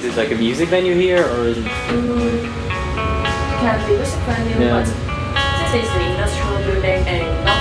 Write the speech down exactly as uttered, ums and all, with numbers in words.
it like a music venue here, or is it? Mm, can be music venue, Yeah. but this is the industrial building and not